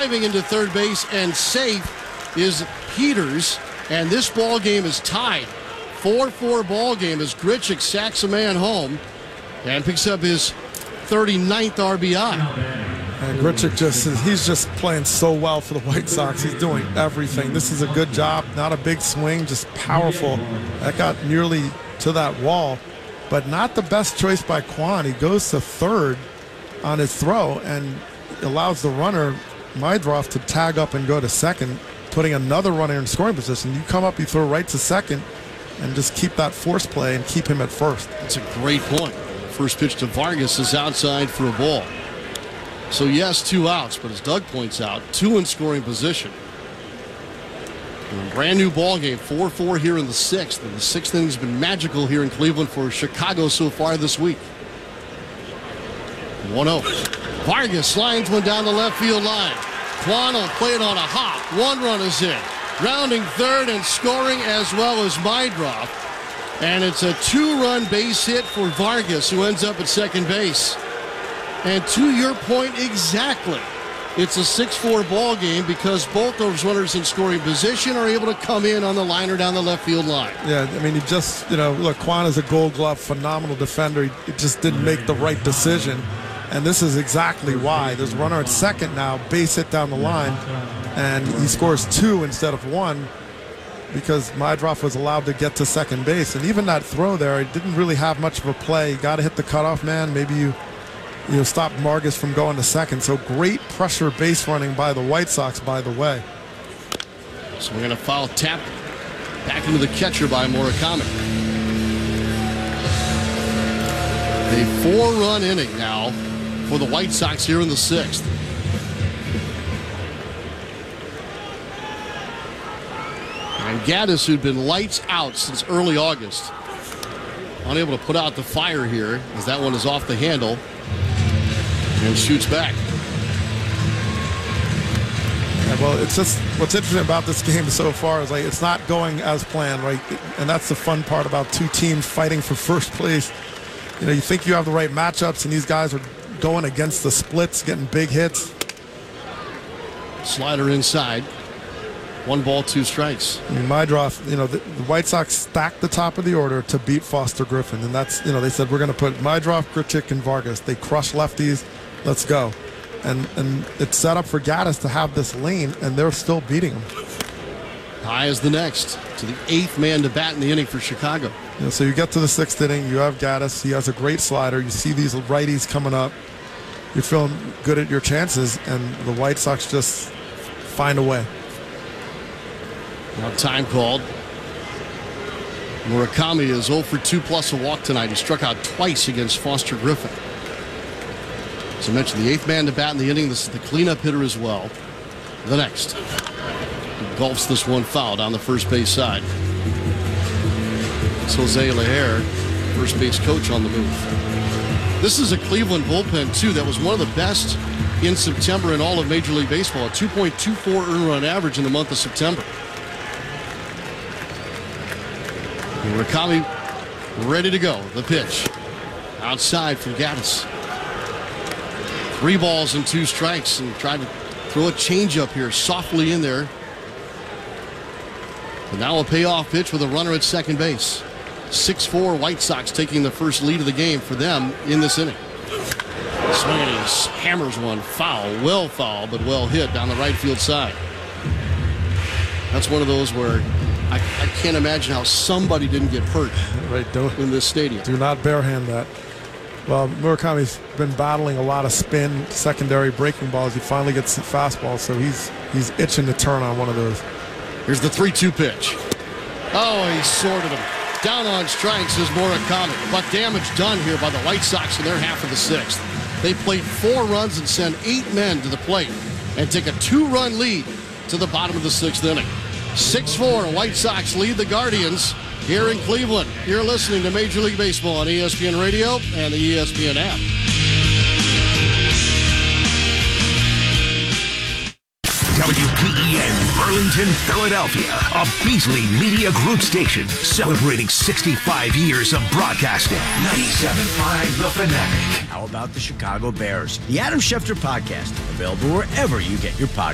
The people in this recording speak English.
diving into third base, and safe is Peters. And this ball game is tied. 4-4 ball game as Grichuk sacks a man home and picks up his 39th RBI. And Grichuk he's just playing so well for the White Sox. He's doing everything. This is a good job. Not a big swing, just powerful. That got nearly to that wall, but not the best choice by Kwan. He goes to third on his throw and allows the runner, Mydroff, to tag up and go to second, putting another runner in scoring position. You come up, you throw right to second, and just keep that force play and keep him at first. That's a great point. First pitch to Vargas is outside for a ball. So yes, 2 outs, but as Doug points out, 2 in scoring position. And a brand new ball game, 4-4 here in the 6th. And the 6th inning has been magical here in Cleveland for Chicago so far this week. 1-0. Vargas lines one down the left field line. Kwan will play it on a hop. 1 run is in. Rounding third and scoring as well as Mydroff. And it's a 2-run base hit for Vargas, who ends up at second base. And to your point exactly, it's a 6-4 ball game because both those runners in scoring position are able to come in on the liner down the left field line. Yeah, I mean, he just, look, Kwan is a Gold Glove, phenomenal defender. He just didn't make the right decision. And this is exactly why. There's a runner at second now, base hit down the line, and he scores 2 instead of 1 because Mydroff was allowed to get to second base. And even that throw there, it didn't really have much of a play. You got to hit the cutoff man. Maybe you stop Vargas from going to second. So great pressure base running by the White Sox, by the way. So we're going to foul tap back into the catcher by Murakami. A 4-run inning now for the White Sox here in the 6th. And Gaddis, who'd been lights out since early August, unable to put out the fire here as that one is off the handle and shoots back. Yeah, well, it's just what's interesting about this game so far is it's not going as planned, right? And that's the fun part about 2 teams fighting for first place. You think you have the right matchups, and these guys are going against the splits, getting big hits. Slider inside. 1 ball, 2 strikes. I mean, Mydroff, the White Sox stacked the top of the order to beat Foster Griffin. And that's, they said, we're going to put Mydroff, Grichuk, and Vargas. They crush lefties. Let's go. And it's set up for Gaddis to have this lane, and they're still beating him. High is the next to the 8th man to bat in the inning for Chicago. So you get to the 6th inning, you have Gaddis. He has a great slider. You see these righties coming up. You're feeling good at your chances, and the White Sox just find a way. Now time called. Murakami is 0 for 2 plus a walk tonight. He struck out twice against Foster Griffin. As I mentioned, the 8th man to bat in the inning. This is the cleanup hitter as well. The next. He golfs this one foul down the first base side. It's Jose Lejer, first base coach, on the move. This is a Cleveland bullpen, too, that was one of the best in September in all of Major League Baseball. A 2.24 earned run average in the month of September. Murakami ready to go. The pitch. Outside from Gaddis. 3 balls and 2 strikes, and tried to throw a changeup here softly in there. And now a payoff pitch with a runner at second base. 6-4 White Sox taking the first lead of the game for them in this inning. Swinging, he hammers one foul, but well hit down the right field side. That's one of those where I can't imagine how somebody didn't get hurt in this stadium. Do not barehand that. Well, Murakami's been battling a lot of spin, secondary breaking balls. He finally gets the fastball, so he's itching to turn on one of those. Here's the 3-2 pitch. Oh, he sorted him. Down on strikes is Murakami. But damage done here by the White Sox in their half of the 6th. They played 4 runs and sent 8 men to the plate and take a 2-run lead to the bottom of the 6th inning. 6-4, White Sox lead the Guardians here in Cleveland. You're listening to Major League Baseball on ESPN Radio and the ESPN app. WPEN, Burlington, Philadelphia, a Beasley Media Group station celebrating 65 years of broadcasting. 97.5 The Fanatic. How about the Chicago Bears? The Adam Schefter Podcast, available wherever you get your podcast.